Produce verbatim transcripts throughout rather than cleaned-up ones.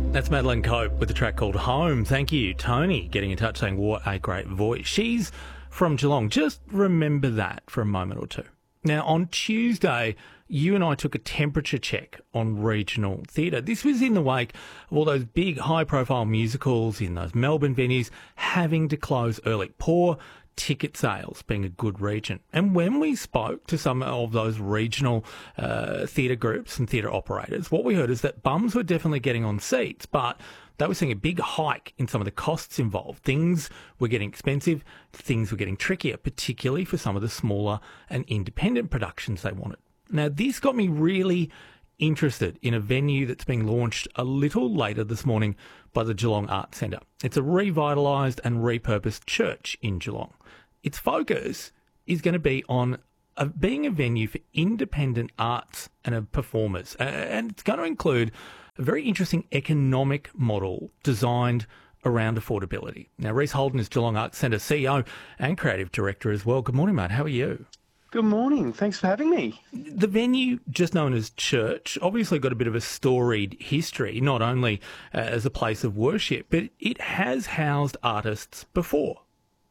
That's Madeline Cope with a track called Home. Thank you, Tony, getting in touch saying what a great voice. She's from Geelong. Just remember that for a moment or two. Now, on Tuesday, you and I took a temperature check on regional theatre. This was in the wake of all those big high-profile musicals in those Melbourne venues having to close early. Poor ticket sales being a good region. And when we spoke to some of those regional uh, theatre groups and theatre operators, what we heard is that bums were definitely getting on seats, but they were seeing a big hike in some of the costs involved. Things were getting expensive, things were getting trickier, particularly for some of the smaller and independent productions they wanted. Now, this got me really interested in a venue that's being launched a little later this morning by the Geelong Arts Centre. It's a revitalised and repurposed church in Geelong. Its focus is going to be on a, being a venue for independent arts and uh, performers. Uh, and it's going to include a very interesting economic model designed around affordability. Now, Reece Holden is Geelong Arts Centre C E O and Creative Director as well. Good morning, mate. How are you? Good morning. Thanks for having me. The venue, just known as Church, obviously got a bit of a storied history, not only uh, as a place of worship, but it has housed artists before.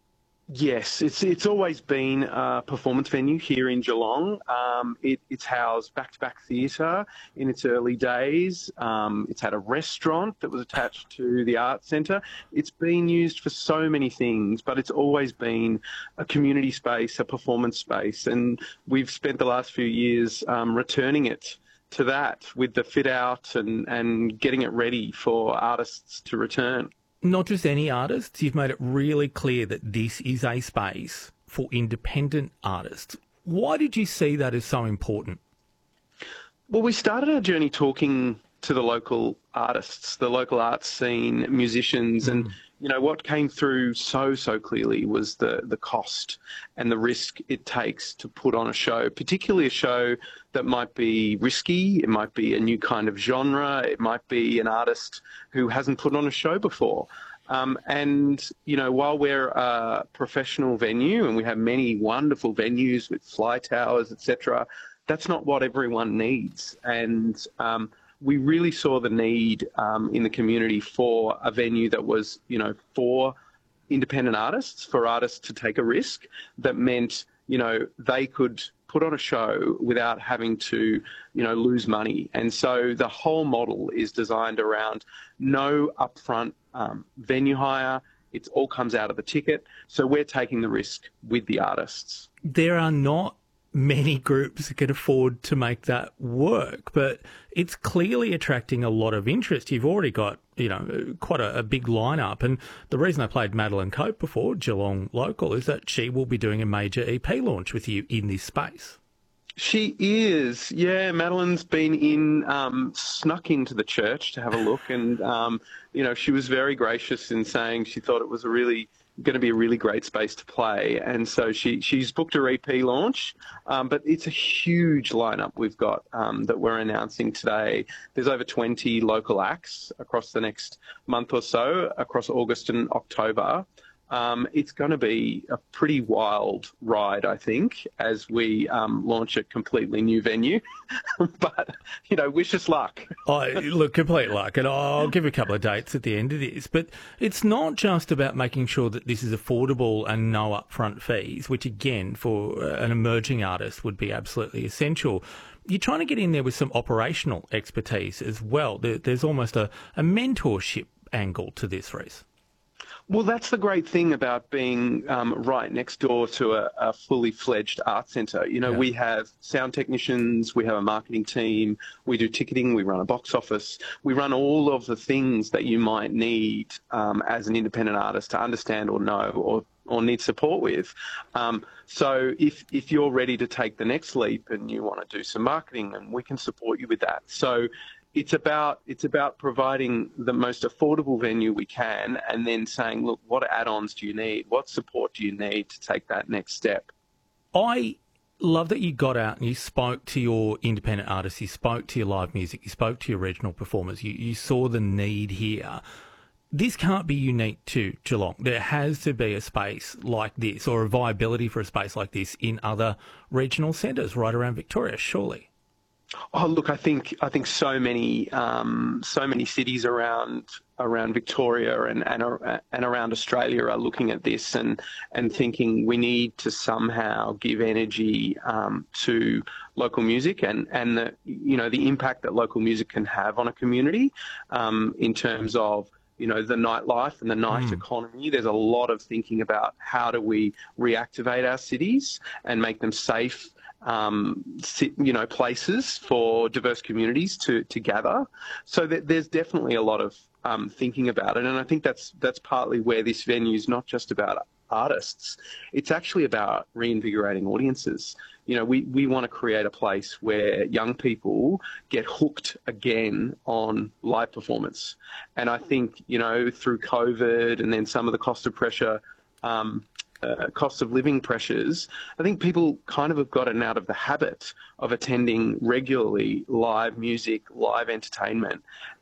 Yes, it's it's always been a performance venue here in Geelong. Um, it, it's housed back-to-back theatre in its early days. Um, it's had a restaurant that was attached to the Arts Centre. It's been used for so many things, but it's always been a community space, a performance space, and we've spent the last few years um, returning it to that with the fit-out and, and getting it ready for artists to return. Not just any artists, you've made it really clear that this is a space for independent artists. Why did you see that as so important? Well, we started our journey talking to the local artists, the local arts scene, musicians, mm. and you know what came through so so clearly was the the cost and the risk it takes to put on a show, particularly a show that might be risky, it might be a new kind of genre, it might be an artist who hasn't put on a show before. Um, and, you know, while we're a professional venue and we have many wonderful venues with fly towers, et cetera, that's not what everyone needs. And um, we really saw the need um, in the community for a venue that was, you know, for independent artists, for artists to take a risk that meant, you know, they could put on a show without having to, you know, lose money. And so the whole model is designed around no upfront um, venue hire. It all comes out of the ticket. So we're taking the risk with the artists. There are not many groups that can afford to make that work, but it's clearly attracting a lot of interest. You've already got, you know, quite a, a big lineup, and the reason I played Madeline Cope before, Geelong local, is that she will be doing a major E P launch with you in this space. She is, yeah. Madeline's been in, um, snuck into the church to have a look, and um, you know, she was very gracious in saying she thought it was a really going to be a really great space to play, and so she she's booked her E P launch, um, but it's a huge lineup we've got um, that we're announcing today. There's over twenty local acts across the next month or so, across August and October. Um, it's going to be a pretty wild ride, I think, as we um, launch a completely new venue. But, you know, wish us luck. Oh, look, complete luck. And I'll give you a couple of dates at the end of this. But it's not just about making sure that this is affordable and no upfront fees, which, again, for an emerging artist would be absolutely essential. You're trying to get in there with some operational expertise as well. There, there's almost a, a mentorship angle to this, Reece. Well, that's the great thing about being um, right next door to a, a fully fledged art centre. You know, yeah. We have sound technicians, we have a marketing team, we do ticketing, we run a box office, we run all of the things that you might need um, as an independent artist to understand or know or or need support with. Um, so if if you're ready to take the next leap and you want to do some marketing, and we can support you with that. So It's about it's about providing the most affordable venue we can, and then saying, look, what add-ons do you need? What support do you need to take that next step? I love that you got out and you spoke to your independent artists, you spoke to your live music, you spoke to your regional performers, you, you saw the need here. This can't be unique to Geelong. There has to be a space like this, or a viability for a space like this in other regional centres right around Victoria, surely. Oh, look, I think I think so many um, so many cities around around Victoria and, and ar- and around Australia are looking at this and and thinking we need to somehow give energy um, to local music and and the you know the impact that local music can have on a community um, in terms of you know the nightlife and the night Mm. economy. There's a lot of thinking about how do we reactivate our cities and make them safe um, you know, places for diverse communities to, to gather. So that there's definitely a lot of um, thinking about it, and I think that's that's partly where this venue is not just about artists; it's actually about reinvigorating audiences. You know, we, we want to create a place where young people get hooked again on live performance, and I think you know through COVID and then some of the cost of pressure. Um, uh, cost of living pressures, I think people kind of have gotten out of the habit of attending regularly live music, live entertainment.